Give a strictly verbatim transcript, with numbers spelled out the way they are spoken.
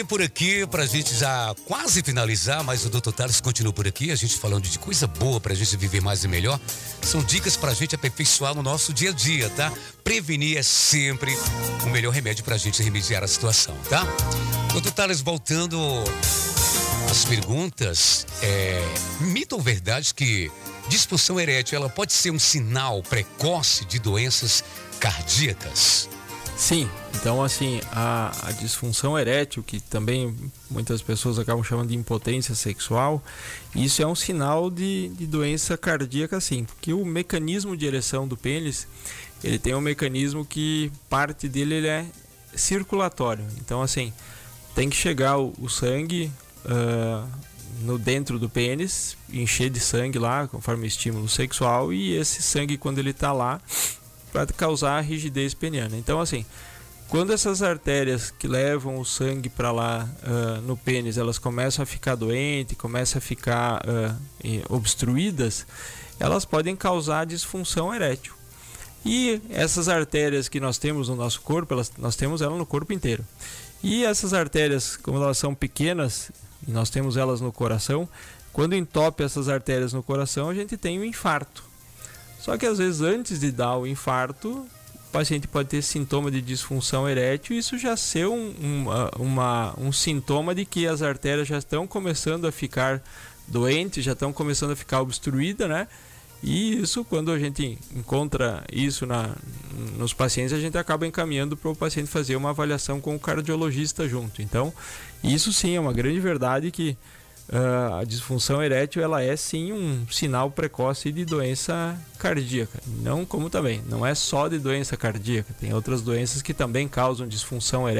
Por aqui, pra gente já quase finalizar, mas o doutor Tales continua por aqui, a gente falando de coisa boa pra gente viver mais e melhor. São dicas pra gente aperfeiçoar no nosso dia a dia, tá? Prevenir é sempre o melhor remédio pra gente remediar a situação, tá? doutor Tales, voltando às perguntas, é, mito ou verdade que disfunção erétil, ela pode ser um sinal precoce de doenças cardíacas? Sim, então assim, a, a disfunção erétil, que também muitas pessoas acabam chamando de impotência sexual, isso é um sinal de, de doença cardíaca, sim, porque o mecanismo de ereção do pênis, ele tem um mecanismo que parte dele ele é circulatório, então assim, tem que chegar o, o sangue uh, no dentro do pênis, encher de sangue lá, conforme o estímulo sexual, e esse sangue, quando ele está lá, para causar rigidez peniana. Então assim, quando essas artérias que levam o sangue para lá uh, no pênis, elas começam a ficar doentes, começam a ficar uh, obstruídas, elas podem causar disfunção erétil. E essas artérias que nós temos no nosso corpo, elas, nós temos elas no corpo inteiro. E essas artérias, como elas são pequenas, e nós temos elas no coração, quando entope essas artérias no coração, a gente tem um infarto. Só que às vezes antes de dar o infarto, o paciente pode ter sintoma de disfunção erétil e isso já ser um, um, uma, um sintoma de que as artérias já estão começando a ficar doentes, já estão começando a ficar obstruídas, né? E isso, quando a gente encontra isso na, nos pacientes, a gente acaba encaminhando para o paciente fazer uma avaliação com o cardiologista junto. Então, isso sim é uma grande verdade que Uh, a disfunção erétil ela é sim um sinal precoce de doença cardíaca, não como também, não é só de doença cardíaca, tem outras doenças que também causam disfunção erétil.